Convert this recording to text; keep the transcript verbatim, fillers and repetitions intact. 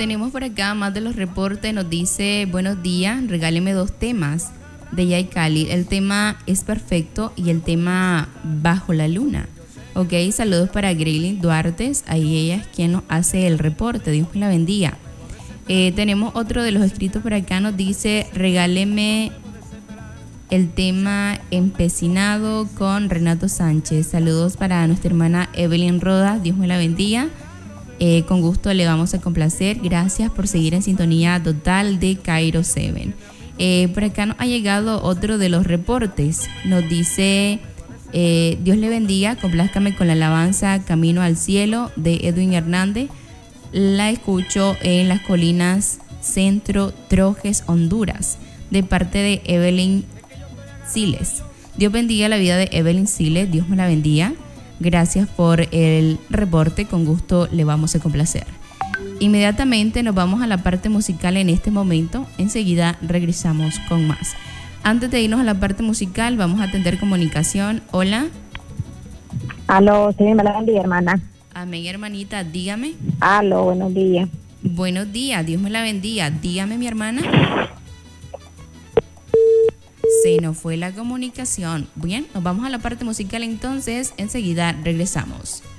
tenemos por acá más de los reportes. Nos dice, buenos días, regáleme dos temas de Jay Cali. El tema Es Perfecto y el tema Bajo la Luna. Ok, saludos para Greylin Duarte, ahí ella es quien nos hace el reporte, Dios me la bendiga. Eh, tenemos otro de los escritos por acá, nos dice, regáleme el tema Empecinado con Renato Sánchez. Saludos para nuestra hermana Evelyn Rodas, Dios me la bendiga. Eh, con gusto le vamos a complacer. Gracias por seguir en sintonía total de Cairo siete. Eh, por acá nos ha llegado otro de los reportes. Nos dice, eh, Dios le bendiga, complázcame con la alabanza Camino al Cielo de Edwin Hernández. La escucho en las colinas Centro Trojes, Honduras, de parte de Evelyn Siles. Dios bendiga la vida de Evelyn Siles, Dios me la bendiga. Gracias por el reporte, con gusto le vamos a complacer. Inmediatamente nos vamos a la parte musical en este momento, enseguida regresamos con más. Antes de irnos a la parte musical, vamos a atender comunicación. Hola. Aló, sí, me la bendiga, hermana. Amén, hermanita, dígame. Aló, buenos días. Buenos días, Dios me la bendiga. Dígame, mi hermana. Se nos fue la comunicación. Bien, nos vamos a la parte musical entonces, enseguida regresamos.